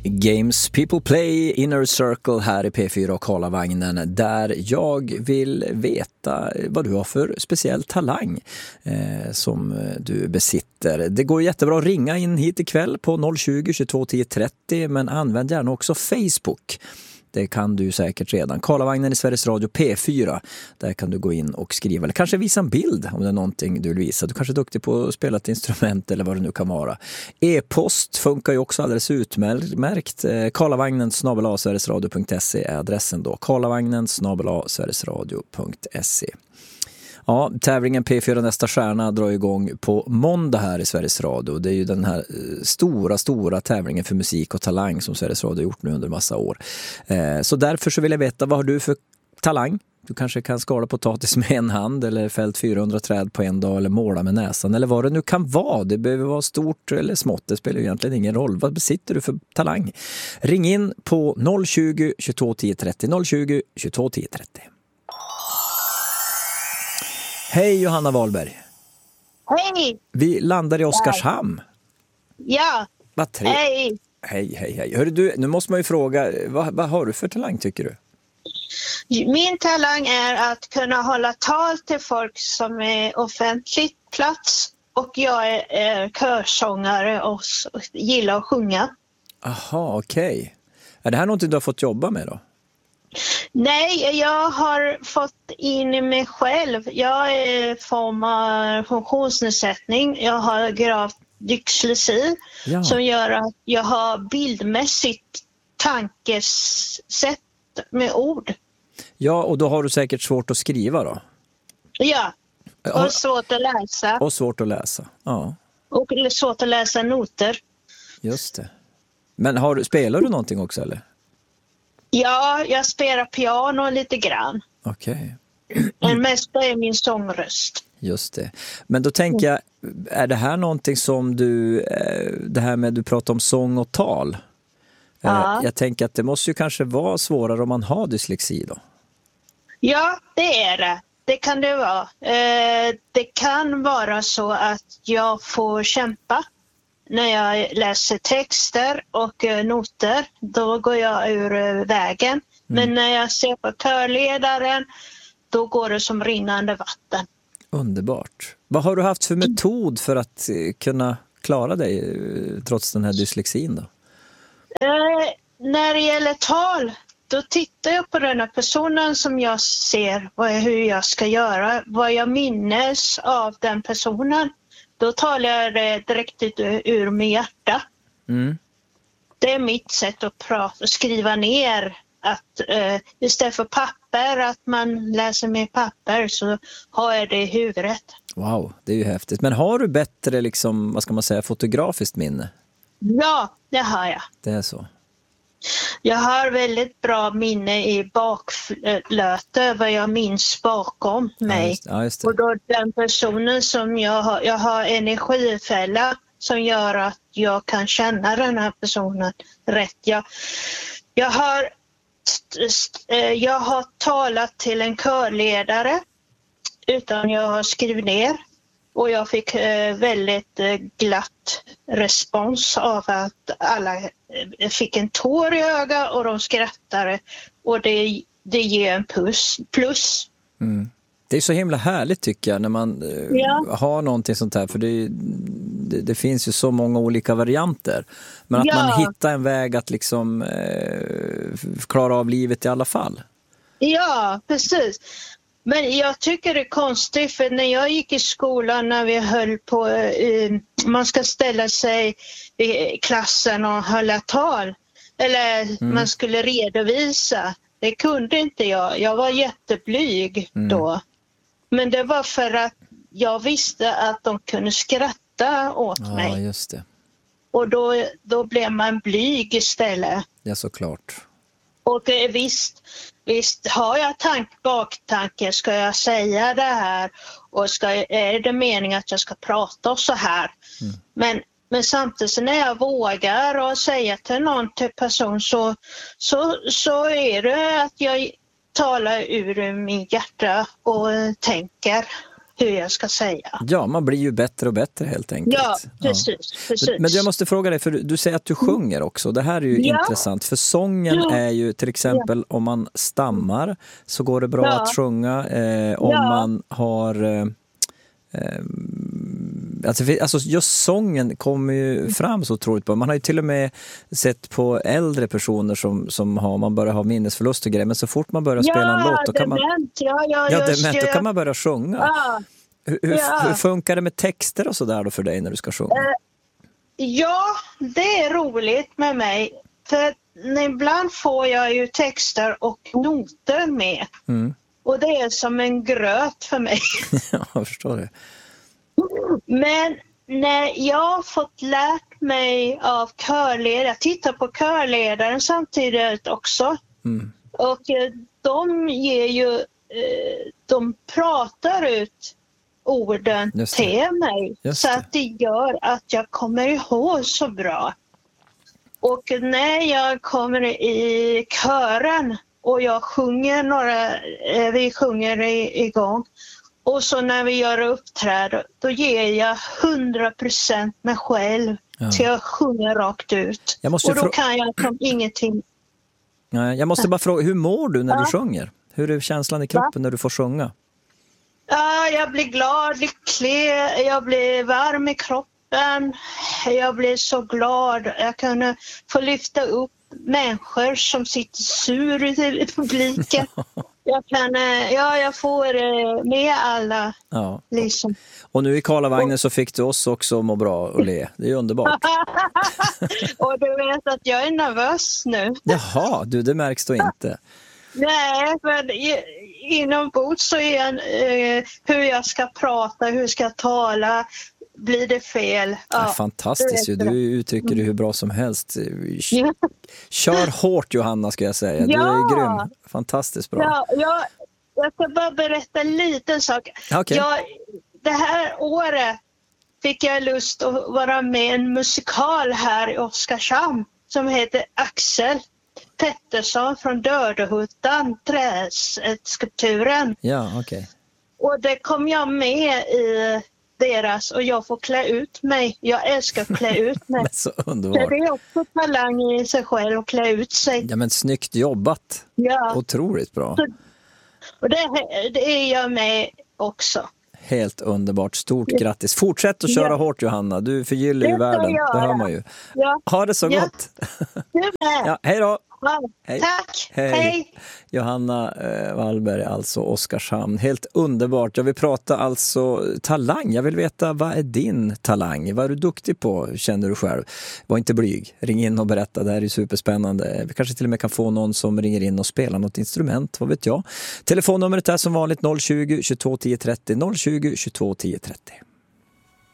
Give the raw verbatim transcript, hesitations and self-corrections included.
Games People Play, Inner Circle här i P fyra och Karlavagnen, där jag vill veta vad du har för speciell talang eh, som du besitter. Det går jättebra att ringa in hit ikväll på noll tjugo, tjugotvå, tio trettio, men använd gärna också Facebook. Det kan du säkert redan. Karlavagnen i Sveriges Radio P fyra. Där kan du gå in och skriva. Eller kanske visa en bild om det är någonting du vill visa. Du kanske är duktig på att spela ett instrument eller vad det nu kan vara. E-post funkar ju också alldeles utmärkt. Karlavagnen snabel-a sverigesradio punkt se är adressen då. Karlavagnen snabel-a sverigesradio punkt se. Ja, tävlingen P fyra nästa stjärna drar igång på måndag här i Sveriges Radio. Det är ju den här stora, stora tävlingen för musik och talang som Sveriges Radio har gjort nu under massa år. Eh, så därför så vill jag veta, vad har du för talang? Du kanske kan skala potatis med en hand eller fällt fyrahundra träd på en dag eller måla med näsan eller vad det nu kan vara. Det behöver vara stort eller smått, det spelar ju egentligen ingen roll. Vad besitter du för talang? Ring in på noll tjugo, tjugotvå, tio trettio, noll tjugo, tjugotvå, tio trettio. Hej Johanna Wahlberg. Hej. Vi landar i Oskarshamn. Ja. Vad trevligt. Hej. Hej, hej, hej. Hörru du, nu måste man ju fråga, vad, vad har du för talang tycker du? Min talang är att kunna hålla tal till folk som är offentligt plats. Och jag är, är körsångare och gillar att sjunga. Aha, okej. Okay. Är det här någonting du har fått jobba med då? Nej, jag har fått in i mig själv. Jag är form av funktionsnedsättning. Jag har gravt dyslexi ja. Som gör att jag har bildmässigt tankesätt med ord. Ja, och då har du säkert svårt att skriva då? Ja, och svårt att läsa. Och svårt att läsa, ja. Och svårt att läsa noter. Just det. Men har, spelar du någonting också eller? Ja, jag spelar piano lite grann. Okej. Okay. Men mest är min sångröst. Just det. Men då tänker jag, är det här någonting som du, det här med du pratar om sång och tal. Ja. Jag tänker att det måste ju kanske vara svårare om man har dyslexi då. Ja, det är det. Det kan det vara. Det kan vara så att jag får kämpa. När jag läser texter och noter, då går jag ur vägen. Mm. Men när jag ser på körledaren, då går det som rinnande vatten. Underbart. Vad har du haft för metod för att kunna klara dig trots den här dyslexin då? Eh, när det gäller tal, då tittar jag på den här personen som jag ser vad, hur jag ska göra, vad jag minnes av den personen. Då talar jag det direkt ut ur min hjärta. Mm. Det är mitt sätt att prata, skriva ner. Att eh, istället för papper, att man läser med papper, så har jag det i huvudet. Wow, det är ju häftigt. Men har du bättre, liksom, vad ska man säga, fotografiskt minne? Ja, det har jag. Det är så. Jag har väldigt bra minne i bakflöte, vad jag minns bakom mig. Ja, just, ja, just det. Och då den personen som jag har, jag har energifälla som gör att jag kan känna den här personen rätt. Jag, jag, har, jag har talat till en körledare utan jag har skrivit ner. Och jag fick eh, väldigt eh, glatt respons av att alla eh, fick en tår i ögat och de skrattade. Och det, det ger en plus. plus. Mm. Det är så himla härligt tycker jag när man eh, ja. har någonting sånt här. För det, det, det finns ju så många olika varianter. Men att ja. man hittar en väg att liksom eh, klara av livet i alla fall. Ja, precis. Men jag tycker det är konstigt för när jag gick i skolan när vi höll på, eh, man ska ställa sig i klassen och hålla tal. Eller mm. man skulle redovisa. Det kunde inte jag. Jag var jätteblyg mm. då. Men det var för att jag visste att de kunde skratta åt ja, mig. Just det. Och då, då blev man blyg istället. Ja, såklart. Och eh, visst, visst har jag tank, baktanke, ska jag säga det här och ska, är det meningen att jag ska prata så här. Mm. Men, men samtidigt när jag vågar och säga till någon till person så, så, så är det att jag talar ur min hjärta och tänker. hur jag ska säga. Ja, man blir ju bättre och bättre helt enkelt. Ja, precis. Ja. precis. Men jag måste fråga dig, för du säger att du sjunger också. Det här är ju ja. intressant, för sången ja. är ju till exempel ja. om man stammar så går det bra ja. att sjunga. Eh, om ja. man har... Eh, Alltså, alltså just sången kommer ju fram så otroligt bra. Man har ju till och med sett på äldre personer som, som har, man börjar ha minnesförlust och grejer, men så fort man börjar spela ja, en låt då kan man, dement, ja, ja, ja, just, dement, då ja. kan man börja sjunga. Ja. Hur, hur, ja. hur funkar det med texter och sådär då för dig när du ska sjunga? Uh, ja, det är roligt med mig. För ibland får jag ju texter och noter med. Mm. Och det är som en gröt för mig. Ja, jag förstår det. Men när jag har fått lärt mig av körledare, jag tittar på körledaren samtidigt också. Mm. Och de ger ju, de pratar ut orden till mig. Så att det gör att jag kommer ihåg så bra. Och när jag kommer i kören och jag sjunger några, vi sjunger igång. Och så när vi gör uppträd, då ger jag hundra procent mig själv ja. till att sjunga rakt ut. Och då frå- kan jag som ingenting. Nej, jag måste bara fråga, hur mår du när ja. du sjunger? Hur är känslan i kroppen ja. när du får sjunga? Ja, jag blir glad, lycklig, jag blir varm i kroppen. Jag blir så glad. Jag kan få lyfta upp människor som sitter sur i publiken. Jag kan, ja, jag får med alla. Ja. Liksom. Och nu i Karlavagnen så fick du oss också må bra och le. Det är underbart. Och du vet att jag är nervös nu. Jaha, du, det märks då inte. Nej, för inombords så är jag, eh, hur jag ska prata, hur jag ska tala. Blir det fel? Ja, ja, fantastiskt ju. Du uttrycker det hur bra som helst. Kör hårt, Johanna, ska jag säga. Ja. Du är grym. Fantastiskt bra. Ja, jag, jag ska bara berätta en liten sak. Okay. Jag, det här året fick jag lust att vara med i en musikal här i Oskarshamn som heter Axel Pettersson från Dödehuttan, träskulpturen. Ja, okej. Okay. Och det kom jag med i deras och jag får klä ut mig. Jag älskar att klä ut mig. Så underbart. Det är också talang i sig själv att klä ut sig. Ja, men snyggt jobbat. Ja. Otroligt bra. Så, och det, det är jag med också. Helt underbart. Stort grattis. Fortsätt att köra ja. hårt, Johanna. Du förgyller ju världen. Det hör man ju. Ja. Ha det så ja. gott. Du med. Ja, hej då. Ja. Hej. Tack. Hej. Hej. Johanna eh, Wallberg, alltså Oskarshamn. Helt underbart. Jag vill prata alltså talang. Jag vill veta, vad är din talang? Vad är du duktig på, känner du själv? Var inte blyg. Ring in och berätta. Det här är superspännande. Vi kanske till och med kan få någon som ringer in och spelar något instrument. Vad vet jag? Telefonnumret är som vanligt noll tjugo, tjugotvå tio trettio. noll tjugo, tjugotvå tio trettio.